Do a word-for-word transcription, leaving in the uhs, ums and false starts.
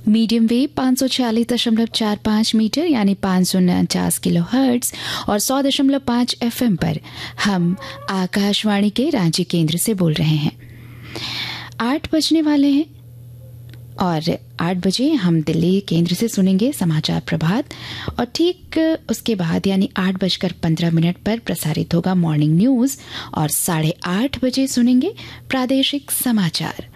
Medium wave पाँच सौ छियालीस दशमलव चार पाँच मीटर यानी पाँच सौ उनचास किलो हर्ट्ज और सौ दशमलव पाँच एफ एम पर हम आकाशवाणी के रांची केंद्र से बोल रहे हैं। आठ बजने वाले हैं और आठ बजे हम दिल्ली केंद्र से सुनेंगे समाचार प्रभात और ठीक उसके बाद यानी आठ बजकर पंद्रह मिनट पर प्रसारित होगा मॉर्निंग न्यूज और साढ़े आठ बजे सुनेंगे प्रादेशिक समाचार।